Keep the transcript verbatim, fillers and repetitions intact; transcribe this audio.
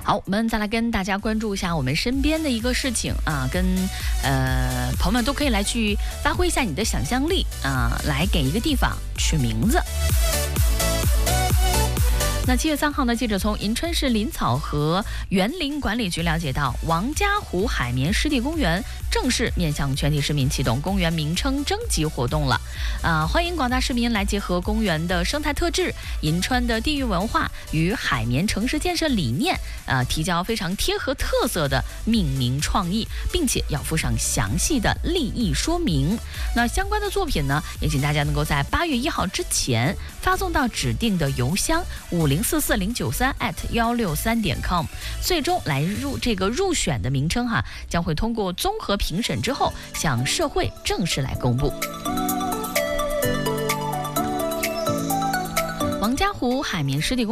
好，我们再来跟大家关注一下我们身边的一个事情啊，跟呃朋友们都可以来去发挥一下你的想象力啊，来给一个地方取名字。那七月三号呢，记者从银川市林草河园林管理局了解到，王家湖海绵湿地公园正式面向全体市民启动公园名称征集活动了。啊、呃，欢迎广大市民来结合公园的生态特质、银川的地域文化与海绵城市建设理念，呃，提交非常贴合特色的命名创意，并且要附上详细的立意说明。那相关的作品呢，也请大家能够在八月一号之前发送到指定的邮箱五零四四零九三 at 幺六三点 com， 最终来入这个入选的名称哈，将会通过综合评审之后，向社会正式来公布。王家湖海绵湿地公园